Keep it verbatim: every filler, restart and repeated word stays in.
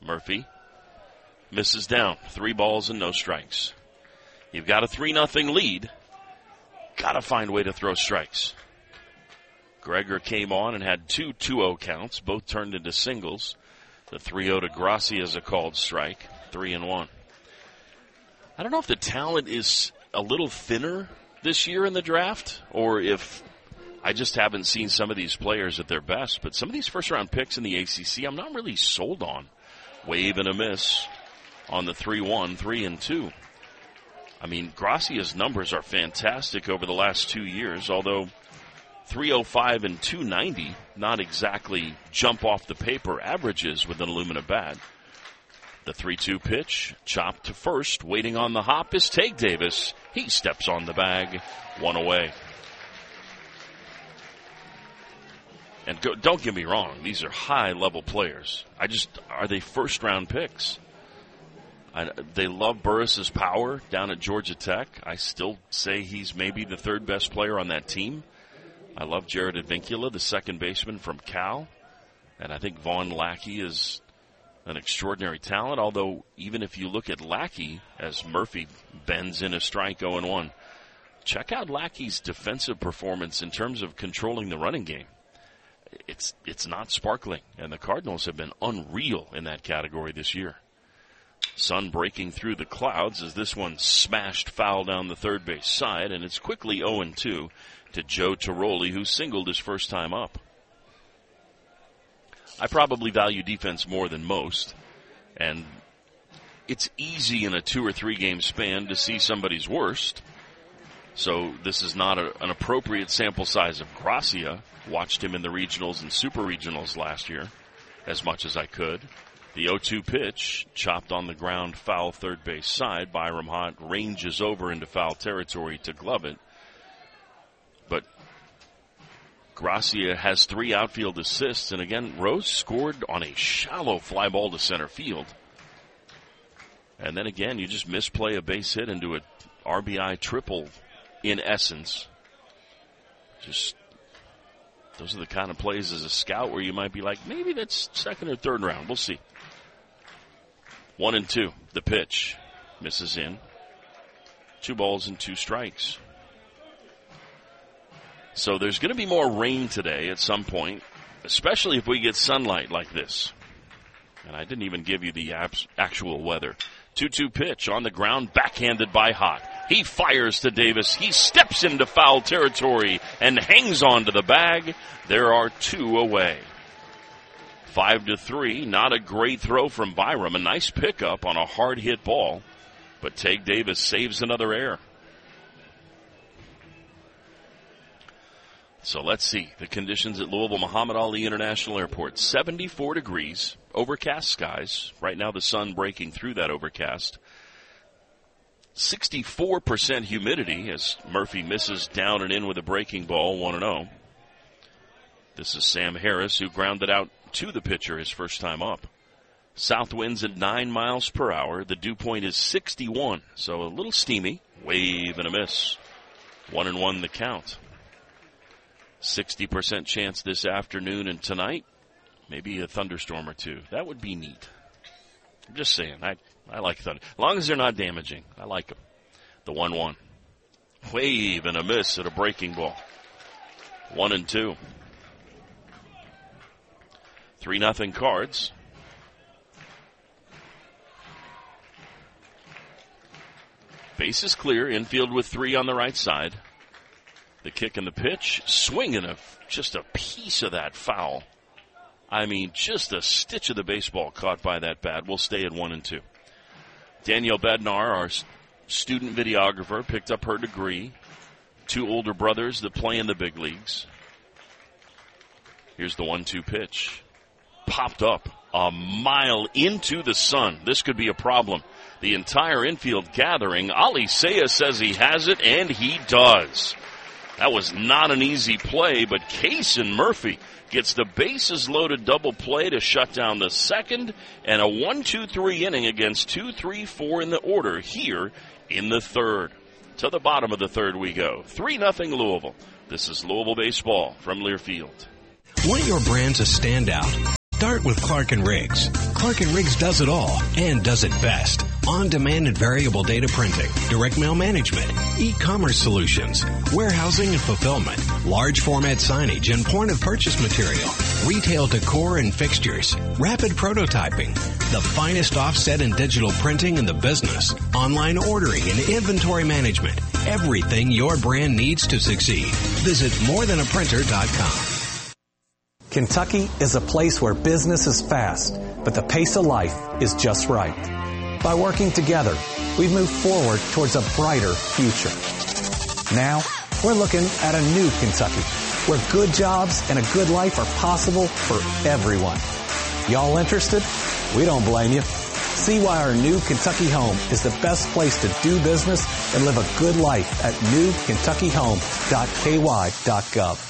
Murphy misses down. Three balls and no strikes. You've got a three nothing lead. Got to find a way to throw strikes. Gregor came on and had two two oh counts. Both turned into singles. The three oh to Gracia is a called strike. Three and one. I don't know if the talent is a little thinner this year in the draft, or if I just haven't seen some of these players at their best. But some of these first-round picks in the A C C, I'm not really sold on. Wave and a miss on the three one, three and two. I mean, Gracia's numbers are fantastic over the last two years, although three oh five and two ninety, not exactly jump off the paper averages with an aluminum bat. The three two pitch, chopped to first, waiting on the hop is Tage Davis. He steps on the bag, one away. And go, don't get me wrong, these are high-level players. I just, are they first-round picks? I, they love Burris's power down at Georgia Tech. I still say he's maybe the third-best player on that team. I love Jared Advincula, the second baseman from Cal. And I think Vaughn Lackey is an extraordinary talent, although even if you look at Lackey as Murphy bends in a strike oh and one, check out Lackey's defensive performance in terms of controlling the running game. It's it's not sparkling, and the Cardinals have been unreal in that category this year. Sun breaking through the clouds as this one smashed foul down the third base side, and it's quickly oh and two to Joe Tiroli, who singled his first time up. I probably value defense more than most, and it's easy in a two or three game span to see somebody's worst. So this is not a, an appropriate sample size of Gracia. Watched him in the regionals and super regionals last year as much as I could. The oh two pitch, chopped on the ground, foul third base side. Byram Hunt ranges over into foul territory to glove it. But Gracia has three outfield assists, and again, Rose scored on a shallow fly ball to center field. And then again, you just misplay a base hit into an R B I triple in essence. Just, those are the kind of plays as a scout where you might be like, maybe that's second or third round. We'll see. One and two. The pitch misses in. Two balls and two strikes. So there's going to be more rain today at some point, especially if we get sunlight like this. And I didn't even give you the actual weather. two two pitch on the ground, backhanded by Hott. He fires to Davis. He steps into foul territory and hangs on to the bag. There are two away. Five to three. Not a great throw from Byram. A nice pickup on a hard hit ball. But Tage Davis saves another error. So let's see the conditions at Louisville Muhammad Ali International Airport. seventy-four degrees, overcast skies. Right now the sun breaking through that overcast. sixty-four percent humidity as Murphy misses down and in with a breaking ball, one and oh. This is Sam Harris, who grounded out to the pitcher his first time up. South winds at nine miles per hour. The dew point is sixty-one, so a little steamy. Wave and a miss. One and one the count. sixty percent chance this afternoon and tonight. Maybe a thunderstorm or two. That would be neat. I'm just saying. I, I like thunder. As long as they're not damaging, I like them. The one one. Wave and a miss at a breaking ball. One and two. Three nothing Cards. Base is clear. Infield with three on the right side. The kick and the pitch, swinging a, just a piece of that foul. I mean, just a stitch of the baseball caught by that bat. We'll stay at one and two. Danielle Bednar, our student videographer, picked up her degree. Two older brothers that play in the big leagues. Here's the one two pitch. Popped up a mile into the sun. This could be a problem. The entire infield gathering. Ali Saya says he has it, and he does. That was not an easy play, but Kaysen Murphy gets the bases loaded double play to shut down the second, and a one two three inning against two three four in the order here in the third. To the bottom of the third we go. three nothing Louisville. This is Louisville baseball from Learfield. Weren't your brands a standout? Start with Clark and Riggs. Clark and Riggs does it all and does it best. On-demand and variable data printing, direct mail management, e-commerce solutions, warehousing and fulfillment, large format signage and point of purchase material, retail decor and fixtures, rapid prototyping, the finest offset and digital printing in the business, online ordering and inventory management, everything your brand needs to succeed. Visit more than a printer dot com. Kentucky is a place where business is fast, but the pace of life is just right. By working together, we've moved forward towards a brighter future. Now, we're looking at a new Kentucky, where good jobs and a good life are possible for everyone. Y'all interested? We don't blame you. See why our new Kentucky home is the best place to do business and live a good life at new kentucky home dot k y dot gov.